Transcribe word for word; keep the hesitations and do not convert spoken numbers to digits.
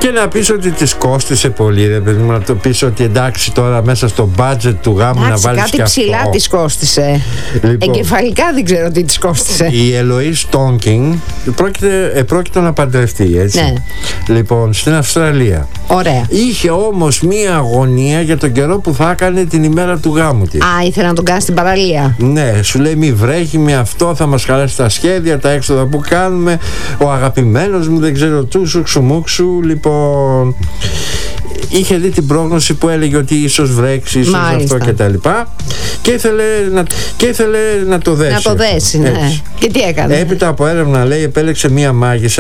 Και να πεις ότι της κόστησε πολύ, ρε παιδί μου, να το πεις ότι εντάξει τώρα μέσα στο budget του γάμου εντάξει, να βάλεις κάτι και αυτό. ψηλά της κόστησε. Λοιπόν, εγκεφαλικά δεν ξέρω τι της κόστησε. η Ελοή Τόνκινγκ πρόκειται, ε, πρόκειται να παντρευτεί, έτσι. Ναι. Λοιπόν, στην Αυστραλία. Ωραία. Είχε όμως μία αγωνία για τον καιρό που θα έκανε την ημέρα του γάμου της. Α, ήθελα να τον κάνει στην παραλία. Ναι, σου λέει μη βρέχει, μη αυτό, θα μας χαλάσει τα σχέδια, τα έξοδα που κάνουμε, ο αγαπημένος μου, δεν ξέρω, τούσου, ξουμούξου. Λοιπόν, είχε δει την πρόγνωση που έλεγε ότι ίσως βρέξει, ίσως Μάλιστα. αυτό και τα λοιπά, και ήθελε να, και ήθελε να το δέσει. Να το δέσει, ναι. Έτσι. Και τι έκανε? Έπειτα από έρευνα, λέει, επέλεξε μία μάγισσα